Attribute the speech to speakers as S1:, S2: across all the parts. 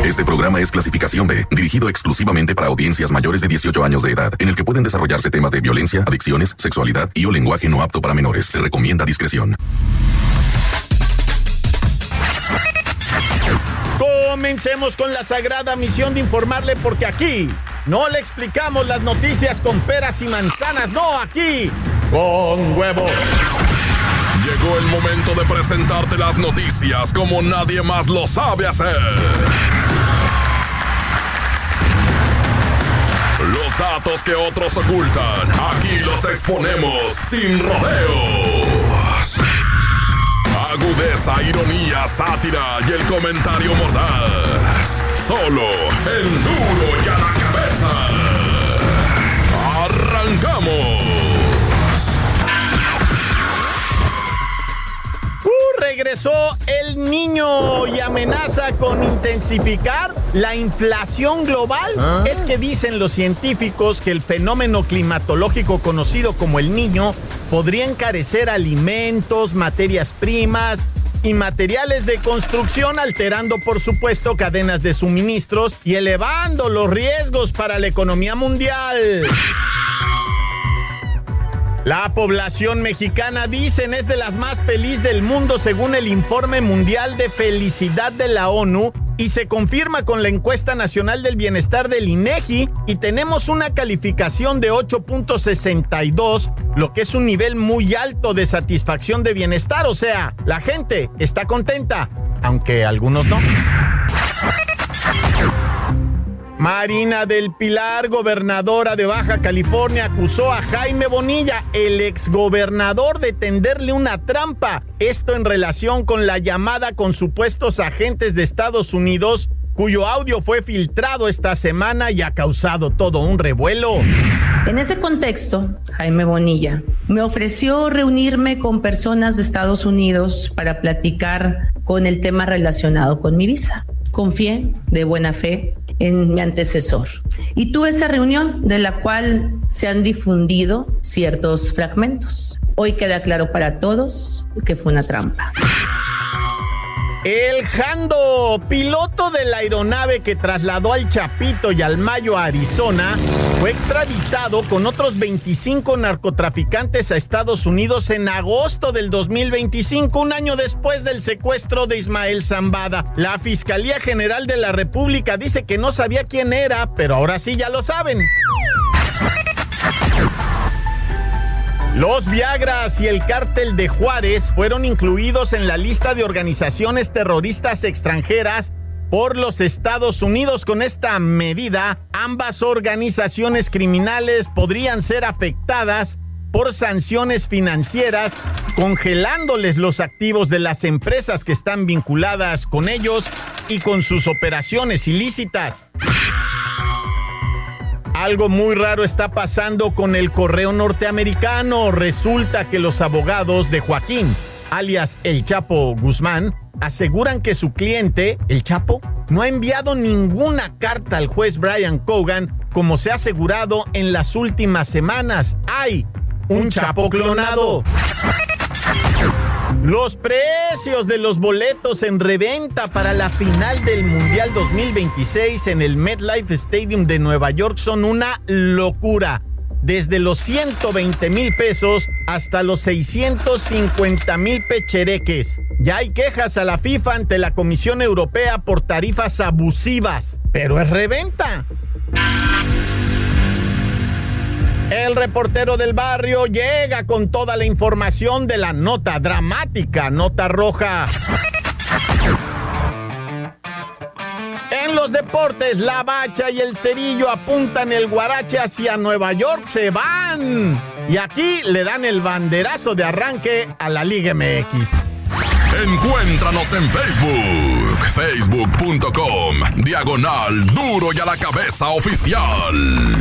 S1: Este programa es clasificación B, dirigido exclusivamente para audiencias mayores de 18 años de edad, en el que pueden desarrollarse temas de violencia, adicciones, sexualidad y o lenguaje no apto para menores. Se recomienda discreción.
S2: Comencemos con la sagrada misión de informarle, porque aquí no le explicamos las noticias con peras y manzanas, no, aquí con huevos.
S3: Llegó el momento de presentarte las noticias como nadie más lo sabe hacer. Los datos que otros ocultan, aquí los exponemos sin rodeos. Agudeza, ironía, sátira y el comentario mordaz. Solo en Duro y a la Cabeza. ¡Arrancamos!
S2: Regresó el Niño y amenaza con intensificar la inflación global. Es que dicen los científicos que el fenómeno climatológico conocido como el Niño podría encarecer alimentos, materias primas y materiales de construcción, alterando por supuesto cadenas de suministros y elevando los riesgos para la economía mundial. La población mexicana, dicen, es de las más felices del mundo según el Informe Mundial de Felicidad de la ONU, y se confirma con la Encuesta Nacional del Bienestar del INEGI, y tenemos una calificación de 8.62, lo que es un nivel muy alto de satisfacción de bienestar. O sea, la gente está contenta, aunque algunos no. Marina del Pilar, gobernadora de Baja California, acusó a Jaime Bonilla, el exgobernador, de tenderle una trampa. Esto en relación con la llamada con supuestos agentes de Estados Unidos, cuyo audio fue filtrado esta semana y ha causado todo un revuelo.
S4: En ese contexto, Jaime Bonilla me ofreció reunirme con personas de Estados Unidos para platicar con el tema relacionado con mi visa. Confié de buena fe en mi antecesor y tuve esa reunión, de la cual se han difundido ciertos fragmentos. Hoy queda claro para todos que fue una trampa.
S2: El Jando, piloto de la aeronave que trasladó al Chapito y al Mayo a Arizona, fue extraditado con otros 25 narcotraficantes a Estados Unidos en agosto del 2025, un año después del secuestro de Ismael Zambada. La Fiscalía General de la República dice que no sabía quién era, pero ahora sí ya lo saben. Los Viagras y el Cártel de Juárez fueron incluidos en la lista de organizaciones terroristas extranjeras por los Estados Unidos. Con esta medida, ambas organizaciones criminales podrían ser afectadas por sanciones financieras, congelándoles los activos de las empresas que están vinculadas con ellos y con sus operaciones ilícitas. Algo muy raro está pasando con el correo norteamericano. Resulta que los abogados de Joaquín, alias El Chapo Guzmán, aseguran que su cliente, El Chapo, no ha enviado ninguna carta al juez Brian Cogan, como se ha asegurado en las últimas semanas. ¡Hay un Chapo clonado! Los precios de los boletos en reventa para la final del Mundial 2026 en el MetLife Stadium de Nueva York son una locura. Desde los 120,000 pesos hasta los 650,000 pechereques. Ya hay quejas a la FIFA ante la Comisión Europea por tarifas abusivas, pero es reventa. El reportero del barrio llega con toda la información de la nota dramática, nota roja. En los deportes, la Bacha y el Cerillo apuntan el guarache hacia Nueva York, se van. Y aquí le dan el banderazo de arranque a la Liga MX.
S3: Encuéntranos en Facebook, facebook.com/Duro y a la Cabeza Oficial.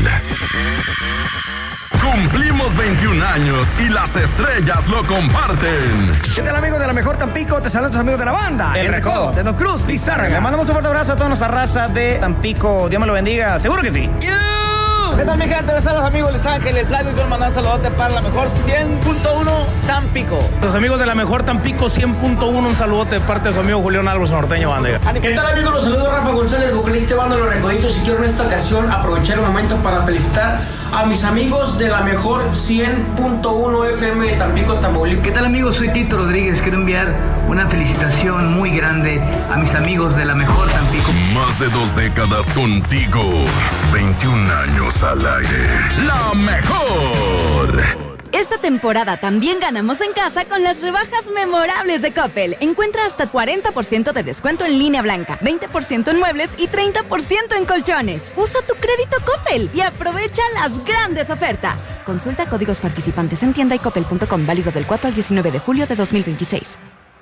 S3: Cumplimos 21 años y las estrellas lo comparten.
S5: ¿Qué tal, amigos de la Mejor Tampico? Te saludan tus amigos de la banda El Recodo, de Don Cruz, Lizárraga. Le mandamos un fuerte abrazo a toda nuestra raza de Tampico. Dios me lo bendiga, seguro que sí.
S6: ¿Qué tal, mi gente? Les saludos, amigos Les Ángeles, Flavio, y quiero mandar un saludote para la mejor 100.1 Tampico.
S7: Los amigos de la mejor Tampico 100.1, un saludote de parte de su amigo Julián Álvarez, norteño bandera.
S8: ¿Qué tal, amigos? Los saludos Rafa González, vocalista de Banda Los Recoditos, y quiero en esta ocasión aprovechar el momento para felicitar a mis amigos de la mejor 100.1 FM de Tampico, Tamaulipas.
S9: ¿Qué tal, amigos? Soy Tito Rodríguez. Quiero enviar una felicitación muy grande a mis amigos de la mejor Tampico.
S3: Más de 2 décadas contigo, 21 años al aire. La mejor.
S10: Esta temporada también ganamos en casa con las rebajas memorables de Coppel. Encuentra hasta 40% de descuento en línea blanca, 20% en muebles y 30% en colchones. Usa tu crédito Coppel y aprovecha las grandes ofertas. Consulta códigos participantes en tienda y coppel.com, válido del 4 al 19 de julio de 2026.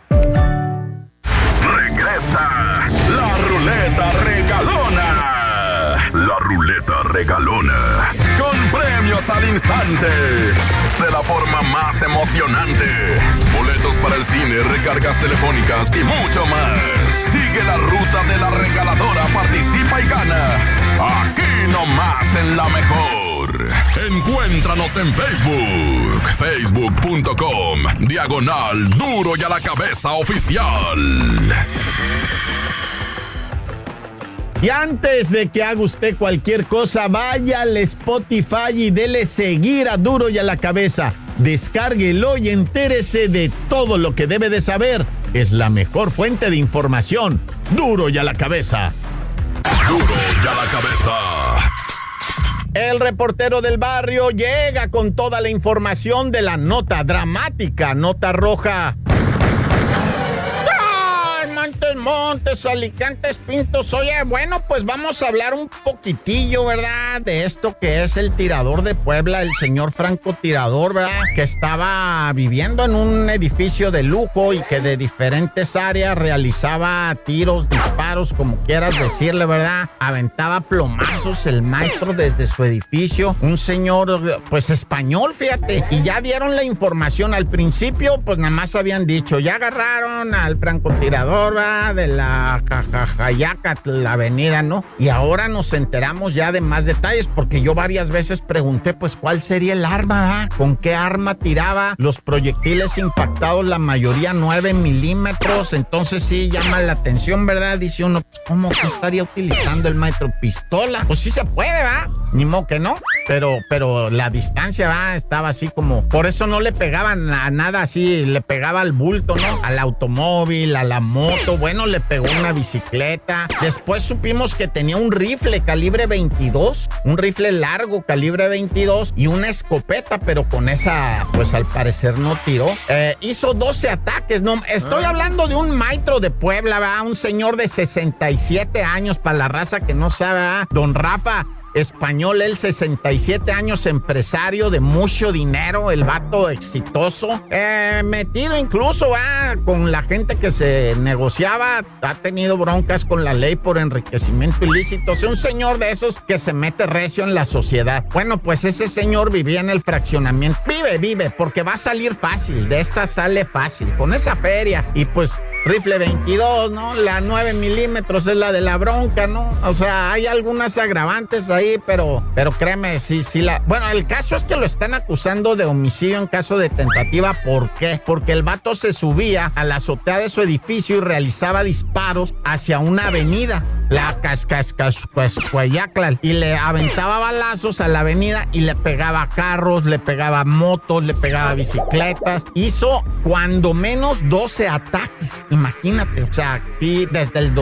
S3: Regresa la ruleta regalona. La ruleta regalona. Con premios al instante. De la forma más emocionante. Boletos para el cine, recargas telefónicas y mucho más. Sigue la ruta de la regaladora, participa y gana. Aquí nomás en La Mejor. Encuéntranos en Facebook. Facebook.com/Duro y a la Cabeza Oficial.
S2: Y antes de que haga usted cualquier cosa, vaya al Spotify y dele seguir a Duro y a la Cabeza. Descárguelo y entérese de todo lo que debe de saber. Es la mejor fuente de información. Duro y a la Cabeza.
S3: Duro y a la Cabeza.
S2: El reportero del barrio llega con toda la información de la nota dramática, nota roja. Montes, Alicantes, Pintos. Oye, bueno, pues vamos a hablar un poquitillo, ¿verdad? De esto que es el tirador de Puebla, el señor francotirador, ¿verdad? Que estaba viviendo en un edificio de lujo y que de diferentes áreas realizaba tiros, disparos, como quieras decirle, ¿verdad? Aventaba plomazos el maestro desde su edificio. Un señor, pues español, fíjate. Y ya dieron la información. Al principio, pues nada más habían dicho, ya agarraron al francotirador, ¿verdad? De la Jajajayaca, la avenida, ¿no? Y ahora nos enteramos ya de más detalles, porque yo varias veces pregunté, pues, ¿cuál sería el arma? ¿Con qué arma tiraba? Los proyectiles impactados, la mayoría 9 milímetros, entonces sí llama la atención, ¿verdad? Dice uno, pues, ¿cómo que estaría utilizando el maestro? ¿Pistola? Pues sí se puede, ¿verdad? Ni modo que no, pero la distancia, ¿verdad? Estaba así como, por eso no le pegaban a nada así, le pegaba al bulto, ¿no? Al automóvil, a la moto, bueno, le pegó una bicicleta. Después supimos que tenía un rifle calibre 22, un rifle largo calibre 22 y una escopeta, pero con esa, pues al parecer no tiró. Hizo 12 ataques, no, estoy hablando de un maestro de Puebla, ¿verdad? Un señor de 67 años, para la raza que no sabe, ¿verdad? Don Rafa Español, él 67 años, empresario de mucho dinero, el vato exitoso, metido incluso con la gente que se negociaba, ha tenido broncas con la ley por enriquecimiento ilícito, o sea, un señor de esos que se mete recio en la sociedad. Bueno, pues ese señor vivía en el fraccionamiento, vive, porque va a salir fácil, de esta sale fácil, con esa feria, y pues rifle 22, ¿no? La 9 milímetros es la de la bronca, ¿no? O sea, hay algunas agravantes ahí, pero créeme, sí la... Bueno, el caso es que lo están acusando de homicidio en caso de tentativa. ¿Por qué? Porque el vato se subía a la azotea de su edificio y realizaba disparos hacia una avenida, la Cascascuayacla, y le aventaba balazos a la avenida y le pegaba a carros, le pegaba a motos, le pegaba a bicicletas. Hizo cuando menos 12 ataques. Imagínate, o sea, aquí desde el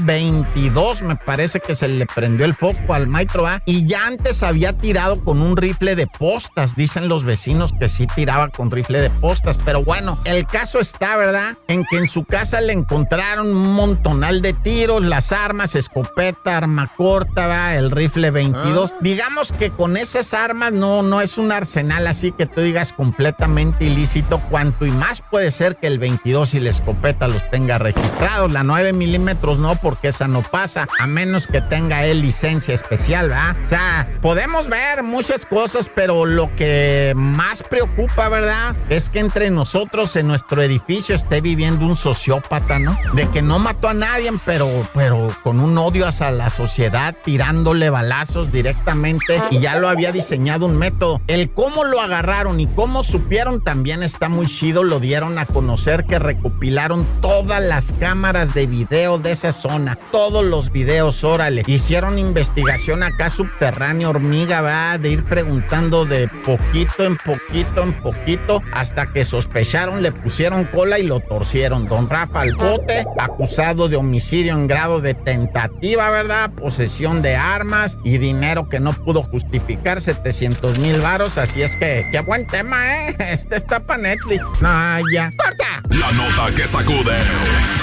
S2: 2022 me parece que se le prendió el foco al maestro, y ya antes había tirado con un rifle de postas. Dicen los vecinos que sí tiraba con rifle de postas, pero bueno, el caso está, ¿verdad?, en que en su casa le encontraron un montonal de tiros, las armas, escopeta, arma corta, ¿verdad?, el rifle 22. Digamos que con esas armas no es un arsenal así que tú digas completamente ilícito, cuanto y más puede ser que el 22 y la escopeta, los tenga registrados. La 9 milímetros no, porque esa no pasa, a menos que tenga él licencia especial, ¿verdad? O sea, podemos ver muchas cosas, pero lo que más preocupa, ¿verdad?, es que entre nosotros en nuestro edificio esté viviendo un sociópata, ¿no? De que no mató a nadie, pero con un odio hacia la sociedad, tirándole balazos directamente, y ya lo había diseñado un método. El cómo lo agarraron y cómo supieron también está muy chido. Lo dieron a conocer, que recopilaron todas las cámaras de video de esa zona, todos los videos, órale. Hicieron investigación acá subterránea, hormiga, ¿verdad?, de ir preguntando de poquito en poquito en poquito, hasta que sospecharon, le pusieron cola y lo torcieron. Don Rafa al bote, acusado de homicidio en grado de tentativa, ¿verdad?, posesión de armas y dinero que no pudo justificar, 700,000 varos. Así es que, qué buen tema, ¿eh? Este está para Netflix. No, ya. ¡Corta!
S3: La nota que sacude.